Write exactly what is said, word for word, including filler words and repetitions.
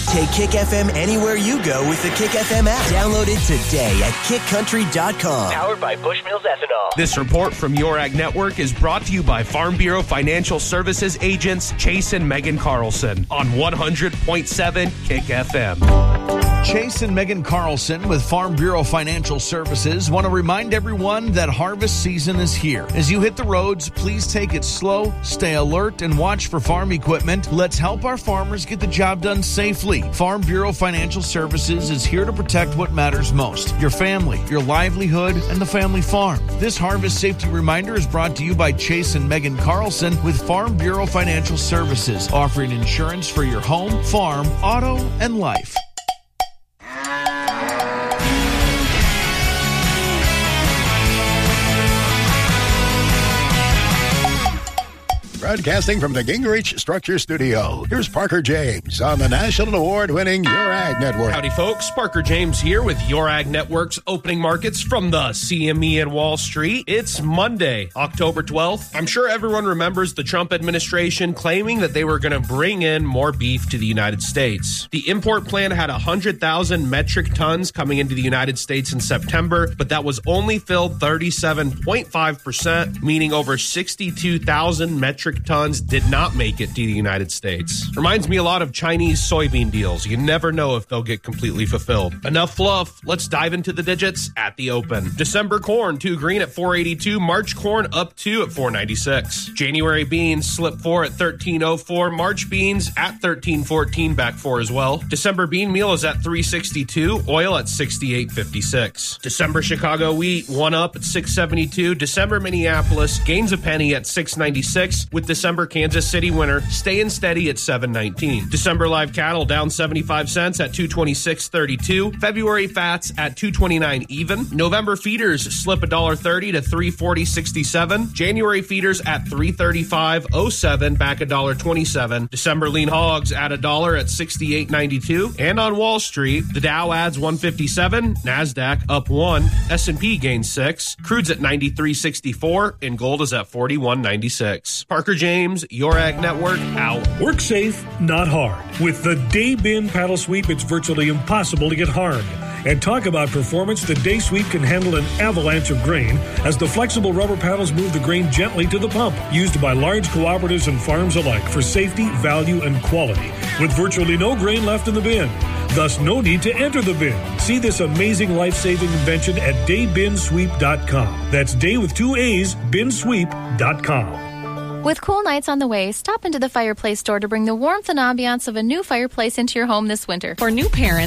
Take Kick F M anywhere you go with the Kick F M app. Download it today at kick country dot com. Powered by Bushmills Ethanol. This report from Your Ag Network is brought to you by Farm Bureau Financial Services agents Chase and Megan Carlson on one hundred point seven Kick F M. Chase and Megan Carlson with Farm Bureau Financial Services want to remind everyone that harvest season is here. As you hit the roads, please take it slow, stay alert, and watch for farm equipment. Let's help our farmers get the job done safely. Farm Bureau Financial Services is here to protect what matters most: your family, your livelihood, and the family farm. This harvest safety reminder is brought to you by Chase and Megan Carlson with Farm Bureau Financial Services, offering insurance for your home, farm, auto, and life. Broadcasting from the Gingrich Structure Studio, here's Parker James on the national award-winning Your Ag Network. Howdy, folks. Parker James here with Your Ag Network's opening markets from the C M E at Wall Street. It's Monday, October twelfth. I'm sure everyone remembers the Trump administration claiming that they were going to bring in more beef to the United States. The import plan had one hundred thousand metric tons coming into the United States in September, but that was only filled thirty-seven point five percent, meaning over sixty-two thousand metric tons did not make it to the United States. Reminds me a lot of Chinese soybean deals. You never know if they'll get completely fulfilled. Enough fluff. Let's dive into the digits at the open. December corn, two green at four eighty-two. March corn up two at four ninety-six. January beans slip four at thirteen oh four. March beans at thirteen fourteen, back four as well. December bean meal is at three sixty-two. Oil at sixty-eight fifty-six. December Chicago wheat, one up at six seventy-two. December Minneapolis gains a penny at six ninety-six, with December Kansas City winter staying steady at seven nineteen. December live cattle down seventy-five cents at two twenty-six thirty-two. February fats at two twenty-nine even. November feeders slip one dollar thirty to three forty sixty-seven. January feeders at three thirty-five oh seven, back one dollar twenty-seven. December lean hogs at a dollar at sixty-eight ninety-two. And on Wall Street, the Dow adds one fifty-seven, Nasdaq up one, S and P gains six, crude's at ninety-three sixty-four, and gold is at forty-one ninety-six. Parker James, Your Ag Network, out. Work safe, not hard. With the Day Bin paddle sweep, it's virtually impossible to get harmed. And talk about performance, the Day Sweep can handle an avalanche of grain as the flexible rubber paddles move the grain gently to the pump. Used by large cooperatives and farms alike for safety, value, and quality. With virtually no grain left in the bin. Thus, no need to enter the bin. See this amazing life-saving invention at day bin sweep dot com. That's day with two A's, bin sweep dot com. With cool nights on the way, stop into the Fireplace store to bring the warmth and ambiance of a new fireplace into your home this winter. For new parents,